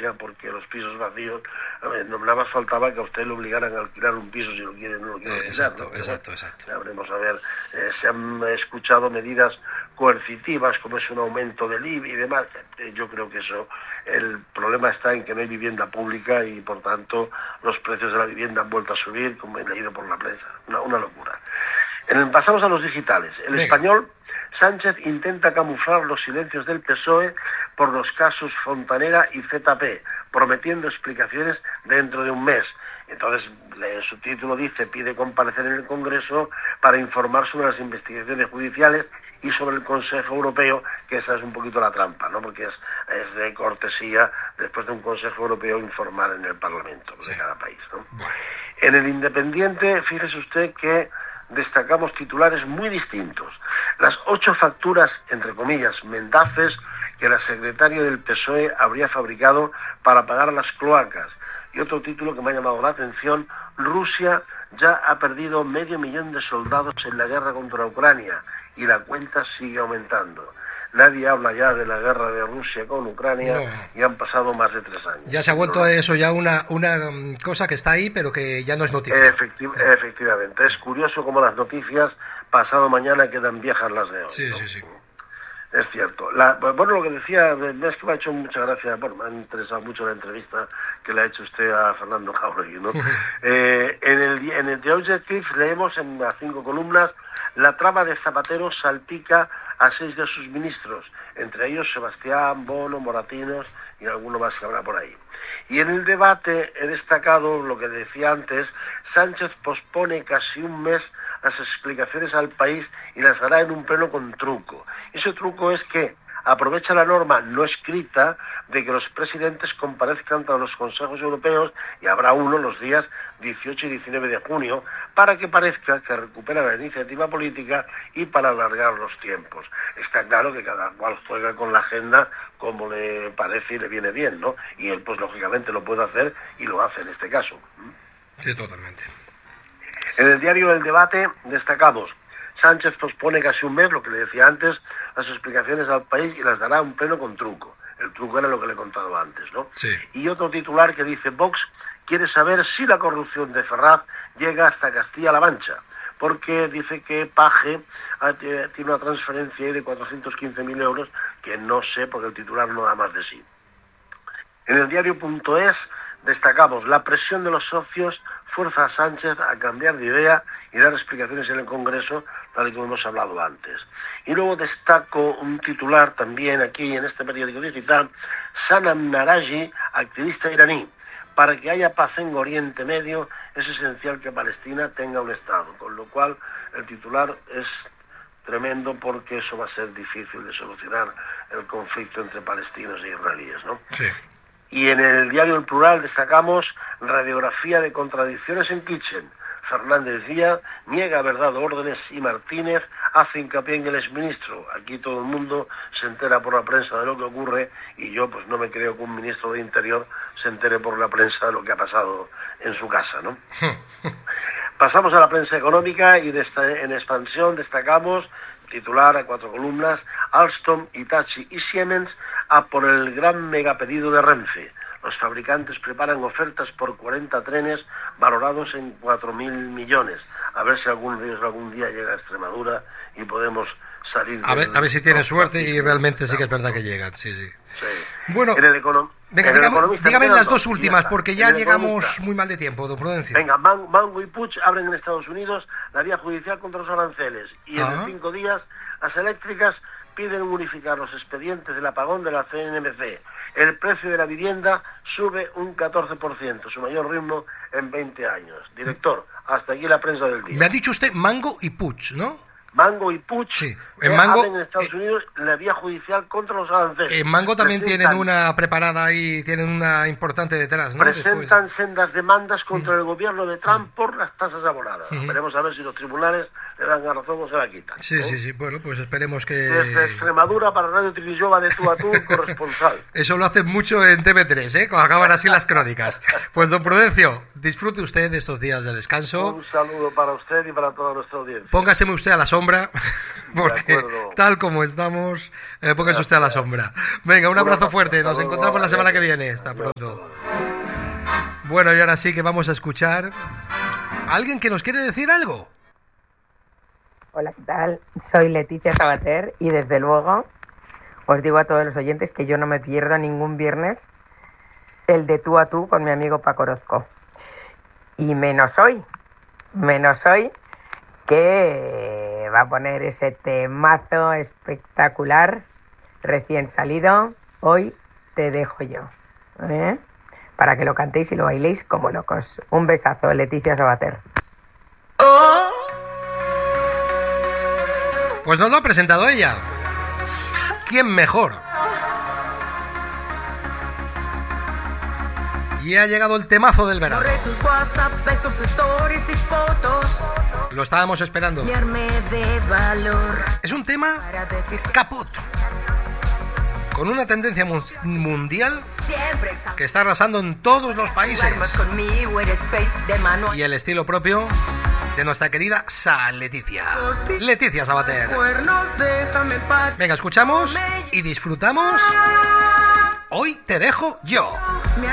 urgencia porque los pisos vacíos, no nada más faltaba que a usted le obligaran a alquilar un piso si lo quiere, no lo quiere alquilar. Exacto. Ya veremos a ver, se han escuchado medidas coercitivas como es un aumento del IBI y demás. Yo creo que eso, el problema está en que no hay vivienda pública y por tanto los precios de la vivienda han vuelto a subir, como he leído por la prensa, una locura. Pasamos a los digitales. El Español, Sánchez intenta camuflar los silencios del PSOE por los casos Fontanera y ZP, prometiendo explicaciones dentro de un mes. Entonces, su título dice, pide comparecer en el Congreso para informar sobre las investigaciones judiciales y sobre el Consejo Europeo, que esa es un poquito la trampa, ¿no? Porque es de cortesía, después de un Consejo Europeo, informar en el Parlamento de cada país, ¿no? En el Independiente, fíjese usted que destacamos titulares muy distintos. Las 8 facturas, entre comillas, mendaces, que la secretaria del PSOE habría fabricado para pagar las cloacas. Y otro título que me ha llamado la atención, Rusia ya ha perdido 500.000 de soldados en la guerra contra Ucrania y la cuenta sigue aumentando. Nadie habla ya de la guerra de Rusia con Ucrania y han pasado más de 3 años. Ya se ha vuelto eso ya una cosa que está ahí, pero que ya no es noticia. Efectivamente. Es curioso cómo las noticias pasado mañana quedan viejas las de hoy. Sí. Es cierto. Lo que decía, es que me ha hecho mucha gracia, me ha interesado mucho la entrevista que le ha hecho usted a Fernando Jáuregui, ¿no? En el The Objective leemos en las 5 columnas, la trama de Zapatero salpica a 6 de sus ministros, entre ellos Sebastián, Bono, Moratinos y alguno más que habrá por ahí. Y en el debate he destacado lo que decía antes, Sánchez pospone casi un mes las explicaciones al país y las dará en un pleno con truco. Ese truco es que aprovecha la norma no escrita de que los presidentes comparezcan ante los consejos europeos, y habrá uno los días 18 y 19 de junio, para que parezca que recupera la iniciativa política y para alargar los tiempos. Está claro que cada cual juega con la agenda como le parece y le viene bien, ¿no? Y él, pues lógicamente lo puede hacer y lo hace en este caso. Sí, totalmente. En el diario El Debate destacamos, Sánchez pospone casi un mes, lo que le decía antes, las explicaciones al país y las dará un pleno con truco. El truco era lo que le he contado antes, ¿no? Sí. Y otro titular que dice, Vox quiere saber si la corrupción de Ferraz llega hasta Castilla-La Mancha, porque dice que Paje tiene una transferencia de 415.000 euros, que no sé porque el titular no da más de sí. En el diario.es destacamos, la presión de los socios fuerza a Sánchez a cambiar de idea y dar explicaciones en el Congreso, tal y como hemos hablado antes. Y luego destaco un titular también aquí en este periódico digital, Sanam Naraji, activista iraní. Para que haya paz en Oriente Medio es esencial que Palestina tenga un Estado, con lo cual el titular es tremendo porque eso va a ser difícil de solucionar el conflicto entre palestinos e israelíes, ¿no? Sí. Y en el diario El Plural destacamos radiografía de contradicciones en Kitchen. Fernández Díaz niega haber dado órdenes y Martínez hace hincapié en el exministro. Aquí todo el mundo se entera por la prensa de lo que ocurre y yo pues no me creo que un ministro de Interior se entere por la prensa de lo que ha pasado en su casa, ¿no? Pasamos a la prensa económica y en expansión destacamos, titular a 4 columnas, Alstom, Hitachi y Siemens a por el gran megapedido de Renfe. Los fabricantes preparan ofertas por 40 trenes valorados en 4.000 millones. A ver si alguno de ellos algún día llega a Extremadura y podemos salir... A ver si tiene suerte y realmente sí que es verdad que llegan, sí. Bueno, dígame las 2 últimas, porque ya llegamos muy mal de tiempo, don Prudencio. Venga, Mango y Puig abren en Estados Unidos la vía judicial contra los aranceles. Y en 5 días las eléctricas piden unificar los expedientes del apagón de la CNMC. El precio de la vivienda sube un 14%, su mayor ritmo en 20 años. Director, hasta aquí la prensa del día. Me ha dicho usted Mango y Puig, ¿no? Mango y Puig abren en Estados Unidos la vía judicial contra los aranceles. En Mango también tienen una preparada ahí, tienen una importante detrás, ¿no? Presentan sendas demandas contra el gobierno de Trump por las tasas abonadas. Veremos a ver si los tribunales le dan la razón o se la quitan. Sí. Bueno, pues esperemos que... Desde Extremadura para Radio Trinillova de tú a tú, corresponsal. Eso lo hacen mucho en TV3, ¿eh? Cuando acaban así las crónicas. Pues don Prudencio, disfrute usted de estos días de descanso. Un saludo para usted y para toda nuestra audiencia. Póngaseme usted a la sombra sombra, porque tal como estamos, póngase usted a la sombra. Venga, un abrazo fuerte, nos encontramos la semana que viene. Hasta pronto. Bueno, y ahora sí que vamos a escuchar a alguien que nos quiere decir algo. Hola, ¿qué tal? Soy Leticia Sabater y desde luego os digo a todos los oyentes que yo no me pierdo ningún viernes el de tú a tú con mi amigo Paco Orozco. Y menos hoy que va a poner ese temazo espectacular recién salido, Hoy te dejo yo, para que lo cantéis y lo bailéis como locos. Un besazo, Leticia Sabater. Pues nos lo ha presentado ella. ¿Quién mejor? Y ha llegado el temazo del verano. Lo estábamos esperando. Es un tema caput, con una tendencia mundial que está arrasando en todos los países. Y el estilo propio de nuestra querida Leticia Sabater. Venga, escuchamos y disfrutamos. Hoy te dejo yo.